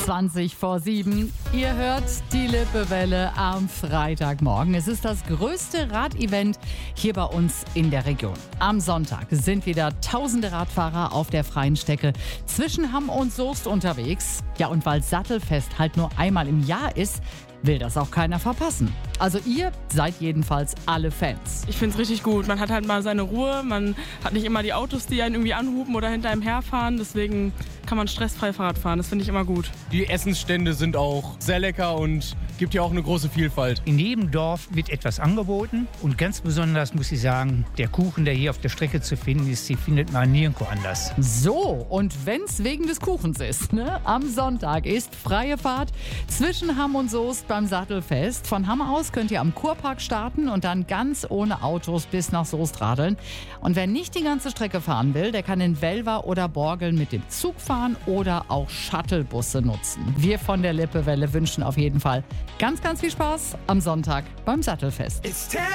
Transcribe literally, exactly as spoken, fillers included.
zwanzig vor sieben. Ihr hört die Lippewelle am Freitagmorgen. Es ist das größte Radevent hier bei uns in der Region. Am Sonntag sind wieder tausende Radfahrer auf der freien Strecke zwischen Hamm und Soest unterwegs. Ja, und weil Sattelfest halt nur einmal im Jahr ist, will das auch keiner verpassen. Also ihr seid jedenfalls alle Fans. Ich finde es richtig gut. Man hat halt mal seine Ruhe, man hat nicht immer die Autos, die einen irgendwie anhupen oder hinter einem herfahren. Deswegen kann man stressfrei Fahrrad fahren. Das finde ich immer gut. Die Essensstände sind auch sehr lecker und gibt ja auch eine große Vielfalt. In jedem Dorf wird etwas angeboten und ganz besonders muss ich sagen, der Kuchen, der hier auf der Strecke zu finden ist, die findet man nirgendwo anders. So, und wenn's wegen des Kuchens ist, ne? Am Sonntag ist freie Fahrt zwischen Hamm und Soest beim Sattelfest. Von Hamm aus könnt ihr am Kurpark starten und dann ganz ohne Autos bis nach Soest radeln. Und wer nicht die ganze Strecke fahren will, der kann in Welver oder Borgeln mit dem Zug fahren oder auch Shuttlebusse nutzen. Wir von der Lippewelle wünschen auf jeden Fall ganz, ganz viel Spaß am Sonntag beim Sattelfest.